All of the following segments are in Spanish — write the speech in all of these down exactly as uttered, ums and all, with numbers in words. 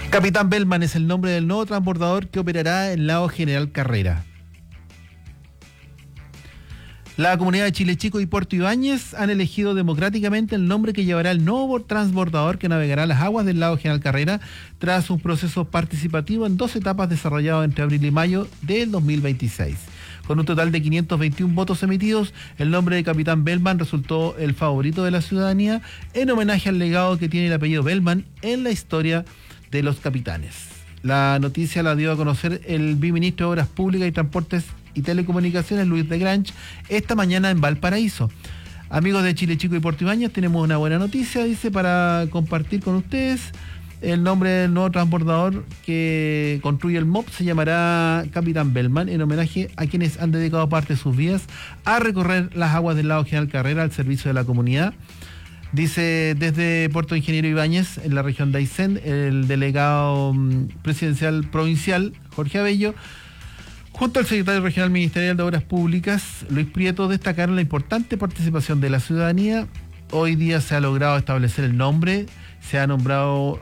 Capitán Bellman es el nombre del nuevo transbordador que operará en Lago General Carrera. La comunidad de Chile Chico y Puerto Ibáñez han elegido democráticamente el nombre que llevará el nuevo transbordador que navegará las aguas del Lago General Carrera tras un proceso participativo en dos etapas desarrollado entre abril y mayo del dos mil veintiséis. Con un total de quinientos veintiún votos emitidos, el nombre de Capitán Bellman resultó el favorito de la ciudadanía en homenaje al legado que tiene el apellido Bellman en la historia de los capitanes. La noticia la dio a conocer el viceministro de Obras Públicas y Transportes y Telecomunicaciones, Luis de Grange, esta mañana en Valparaíso. Amigos de Chile Chico y Puerto Ibáñez, tenemos una buena noticia, dice, para compartir con ustedes. El nombre del nuevo transbordador que construye el M O P se llamará Capitán Bellman, en homenaje a quienes han dedicado parte de sus vidas a recorrer las aguas del Lago General Carrera al servicio de la comunidad. Dice desde Puerto Ingeniero Ibáñez, en la región de Aysén, el delegado presidencial provincial, Jorge Abello, junto al secretario regional ministerial de Obras Públicas, Luis Prieto, destacaron la importante participación de la ciudadanía. Hoy día se ha logrado establecer el nombre, se ha nombrado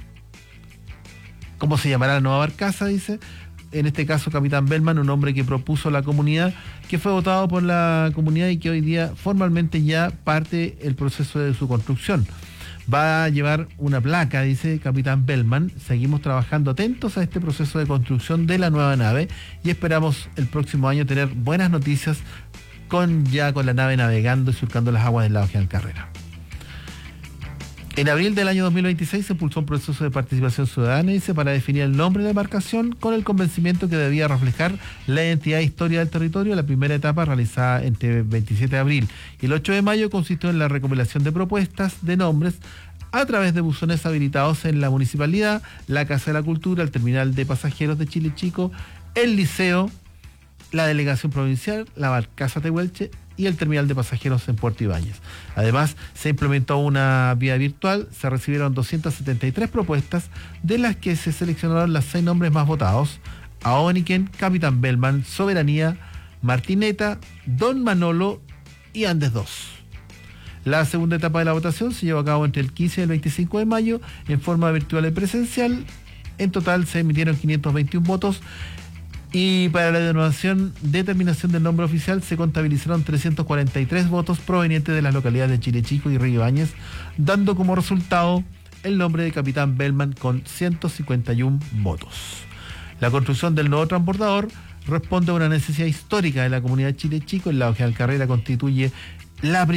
cómo se llamará la nueva barcaza, dice, en este caso Capitán Bellman, un nombre que propuso la comunidad, que fue votado por la comunidad y que hoy día formalmente ya parte el proceso de su construcción. Va a llevar una placa, dice Capitán Bellman. Seguimos trabajando atentos a este proceso de construcción de la nueva nave y esperamos el próximo año tener buenas noticias con ya con la nave navegando y surcando las aguas del Lago General Carrera. En abril del año dos mil veintiséis se impulsó un proceso de participación ciudadana, dice, para definir el nombre de la embarcación con el convencimiento que debía reflejar la identidad e historia del territorio. La primera etapa, realizada entre el veintisiete de abril y el ocho de mayo, consistió en la recopilación de propuestas de nombres a través de buzones habilitados en la municipalidad, la Casa de la Cultura, el terminal de pasajeros de Chile Chico, el liceo, la delegación provincial, la barcaza Tehuelche y el terminal de pasajeros en Puerto Ibáñez. Además, se implementó una vía virtual, se recibieron doscientas setenta y tres propuestas, de las que se seleccionaron los seis nombres más votados: Aoniken, Capitán Bellman, Soberanía, Martineta, Don Manolo y Andes dos. La segunda etapa de la votación se llevó a cabo entre el quince y el veinticinco de mayo en forma virtual y presencial. En total se emitieron quinientos veintiún votos. Y para la denominación determinación del nombre oficial se contabilizaron trescientos cuarenta y tres votos provenientes de las localidades de Chile Chico y Río Ibáñez, dando como resultado el nombre de Capitán Bellman con ciento cincuenta y uno votos. La construcción del nuevo transbordador responde a una necesidad histórica de la comunidad de Chile Chico. El Lago General Carrera constituye la